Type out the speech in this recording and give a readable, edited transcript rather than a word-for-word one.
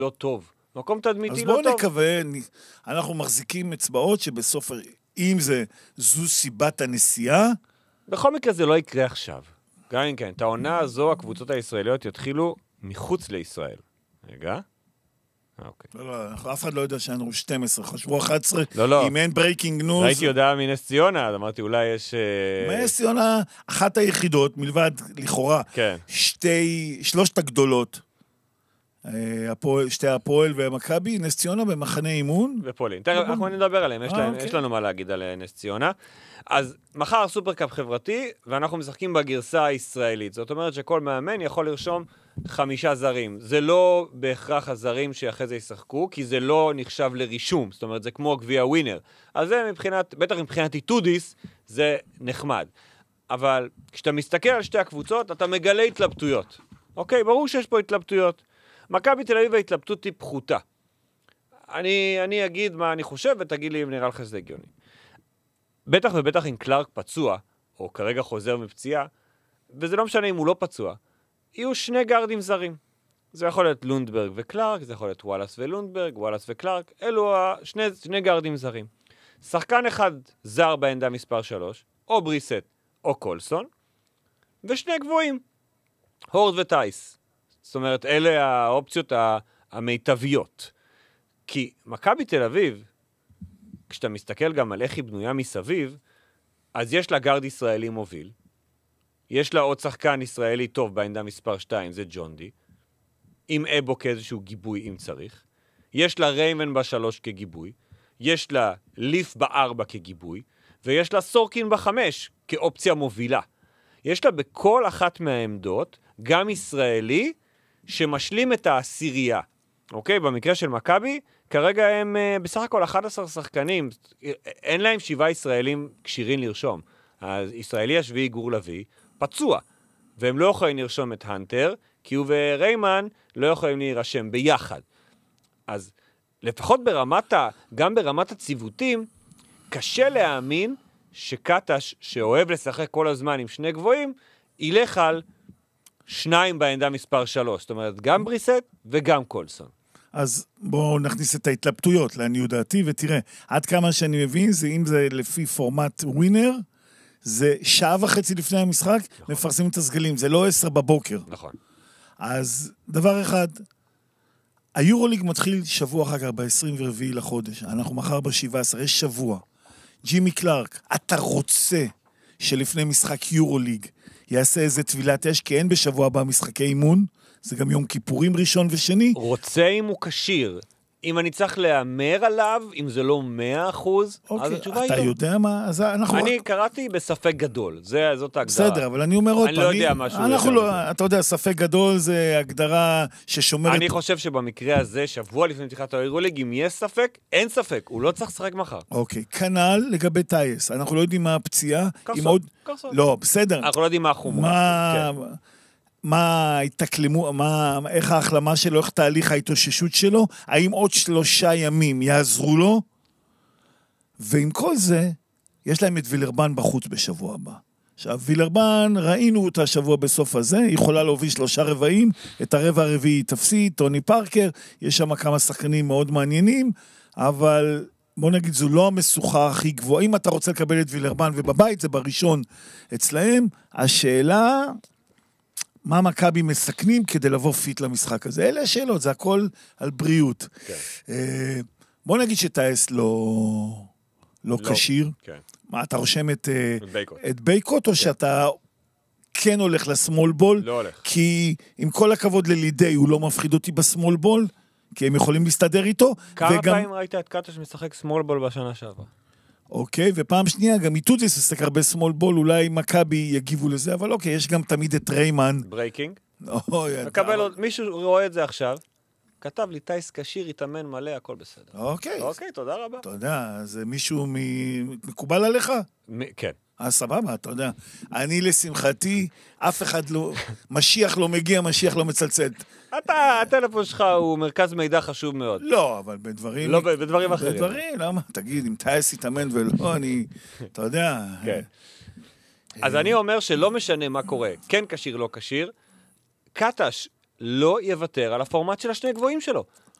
לא טוב. מקום תדמיתי אז לא טוב. בואו נקווה, אנחנו מחזיקים אצבעות שבסוף, אם זו סיבת הנסיעה, בכל מקרה זה לא יקרה עכשיו. גם אם כן, את העונה הזו, הקבוצות הישראליות יתחילו מחוץ לישראל. רגע. אוקיי. לא, אף אחד לא יודע שאנו 12, חשבו 11, לא. אם אין ברייקינג ניוז. ראיתי הודעה מנס ציונה, אז אמרתי, אולי יש... נס ציונה, אחת היחידות, מלבד לכאורה, כן. שלושת הגדולות, שתי הפועל ומכבי, נס ציונה במחנה אימון. ופולין. תראה, אנחנו נדבר עליהם, יש לנו מה להגיד על נס ציונה. אז מחר סופרקאפ חברתי, ואנחנו משחקים בגרסה הישראלית. זאת אומרת שכל מאמן יכול לרשום 5 זרים. זה לא בהכרח הזרים שאחרי זה ישחקו, כי זה לא נחשב לרישום. זאת אומרת, זה כמו גביע ווינר. אז זה בטח מבחינת איתודיס, זה נחמד. אבל כשאתה מסתכל על שתי הקבוצות, אתה מגלה התלבטויות. אוקיי, ברור שיש פה התלבטויות. מכבי תל אביב ההתלבטות היא פחותה. אני אגיד מה אני חושב, ותגיד לי אם נראה לך שזה הגיוני. בטח ובטח אם קלארק פצוע, או כרגע חוזר מפציעה, וזה לא משנה אם הוא לא פצוע, יהיו 2 גארדים זרים. זה יכול להיות לונדברג וקלארק, זה יכול להיות וואלאס ולונדברג, וואלאס וקלארק, אלו שני גארדים זרים. שחקן אחד זר בעמדה מספר 3, או בריסט או קולסון, ו2 גבוהים, הורד וטייס. זאת אומרת, אלה האופציות המיטביות. כי מכבי תל אביב, כשאתה מסתכל גם על איך היא בנויה מסביב, אז יש לה גארד ישראלי מוביל, יש לה עוד שחקן ישראלי טוב בעמדה מספר 2, זה ג'ונדי, עם אבו כאיזשהו גיבוי אם צריך, יש לה ריימן ב3 כגיבוי, יש לה ליף ב4 כגיבוי, ויש לה סורקין ב5 כאופציה מובילה. יש לה בכל אחת מהעמדות גם ישראלי שמשלים את העשירייה. אוקיי? במקרה של מכבי, כרגע הם בסך הכל 11 שחקנים, אין להם 7 ישראלים קשירים לרשום. הישראלי השביעי גור לוי פצוע, והם לא יכולים לרשום את הנטר, כי הוא וריימן לא יכולים להירשם ביחד. אז לפחות גם ברמת הציוותים, קשה להאמין שקטש, שאוהב לשחק כל הזמן עם 2 גבוהים, ילך על 2 בעמדה מספר 3. זאת אומרת, גם בריסט וגם קולסון. אז בואו נכניס את ההתלבטויות, לעניות דעתי, ותראה, עד כמה שאני מבין, אם זה לפי פורמט ווינר, זה 1.5 שעות לפני המשחק, נכון. מפרסמים את הסגלים, זה לא 10 בבוקר. נכון. אז דבר אחד, היורוליג מתחיל שבוע אחר כך, ב-24 לחודש, אנחנו מחר ב-17, יש שבוע. ג'ימי קלארק, אתה רוצה שלפני משחק יורוליג יעשה איזה טבילת אש, כי אין בשבוע הבא משחקי אימון, זה גם יום כיפורים ראשון ושני. רוצה אם הוא קשיר. אם אני צריך להאמר עליו, אם זה לא 100%, אז התשובה היא לא. אתה יודע מה? אז אני קראתי בספק גדול, זאת ההגדרה. בסדר, אבל אני אומר עוד פעם. אני לא יודע משהו. אתה יודע, ספק גדול זה הגדרה ששומרת... אני חושב שבמקרה הזה, שבוע לפני פתיחת היורוליג, אם יש ספק, אין ספק, הוא לא צריך לשחק מחר. אוקיי, כנ"ל לגבי טייס. אנחנו לא יודעים מה הפציעה. קרסון. לא, בסדר. אנחנו לא יודעים מה החומרה. מה התקלמו, איך ההחלמה שלו, איך תהליך ההתאוששות שלו, האם עוד 3 ימים יעזרו לו, ועם כל זה, יש להם את וילרבן בחוץ בשבוע הבא. עכשיו, וילרבן, ראינו אותה שבוע בסוף הזה, היא יכולה להוביל 3 רבעים, את הרבע הרביעי תפסיד, טוני פארקר, יש שם כמה שחקנים מאוד מעניינים, אבל בוא נגיד, זו לא המשוכה הכי גבוהה. אם אתה רוצה לקבל את וילרבן ובבית, זה בראשון אצלהם, השאלה... מה מכבי מסכנים כדי לבוא פיט למשחק הזה? אלה השאלות, זה הכל על בריאות. כן. בוא נגיד שטייס לא קשיר. כן. מה, אתה רושם את בייקוט, או שאתה כן הולך לסמול בול? לא הולך. כי עם כל הכבוד ללידי, הוא לא מפחיד אותי בסמול בול, כי הם יכולים להסתדר איתו. כמה פעמים ראית את קטש משחק סמול בול בשנה שעברה? אוקיי, ופעם שנייה, גם איתודיס עסק הרבה סמול בול, אולי מכבי יגיבו לזה, אבל אוקיי, יש גם תמיד את ריימן. ברייקינג. מקבל עוד, מישהו רואה את זה עכשיו, כתב לי, טייס קשיר, יתאמן מלא, הכל בסדר. אוקיי. אוקיי, תודה רבה. אתה יודע, זה מישהו מקובל עליך? כן. סבבה, אתה יודע. אני לשמחתי, אף אחד לא, משיח לא מגיע, משיח לא מצלצל. הטלפון שלך הוא מרכז מידע חשוב מאוד. לא, אבל בדברים... לא, בדברים אחרים. בדברים, למה? תגיד, אם טייס יתאמן ולא, אתה יודע... כן. אז אני אומר שלא משנה מה קורה, כן קשיר, לא קשיר, קטש לא יוותר על הפורמט של 2 גבוהים שלו.